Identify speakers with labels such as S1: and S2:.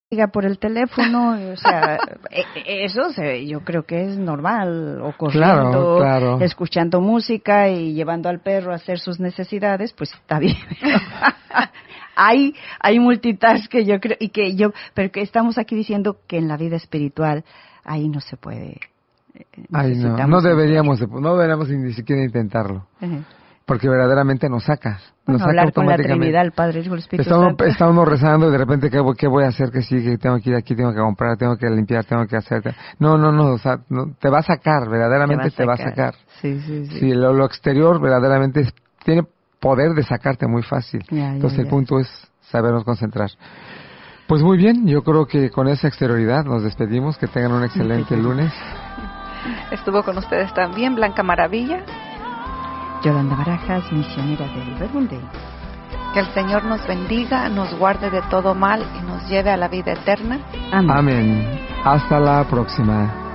S1: por el teléfono, o sea, eso yo creo que es normal, o corriendo,
S2: claro.
S1: escuchando música y llevando al perro a hacer sus necesidades, pues está bien. hay multitask que yo creo, pero que estamos aquí diciendo que en la vida espiritual ahí no se puede.
S2: No deberíamos ni siquiera intentarlo.
S1: Uh-huh.
S2: Porque verdaderamente nos saca. Nos saca
S1: hablar con la
S2: automáticamente.
S1: Trinidad, el Padre, el Espíritu Santo.
S2: Está uno rezando y de repente, ¿qué voy a hacer? Que sí, que tengo que ir aquí, tengo que comprar, tengo que limpiar, tengo que hacer. No, o sea, te va a sacar, verdaderamente te va a sacar.
S1: Sí.
S2: Lo exterior verdaderamente tiene poder de sacarte muy fácil. Entonces el punto es sabernos concentrar. Pues muy bien, yo creo que con esa exterioridad nos despedimos. Que tengan un excelente lunes.
S3: Estuvo con ustedes también Blanca Maravilla,
S1: Yolanda Barajas, misionera del Verbunday.
S3: Que el Señor nos bendiga, nos guarde de todo mal y nos lleve a la vida eterna.
S1: Amén.
S2: Hasta la próxima.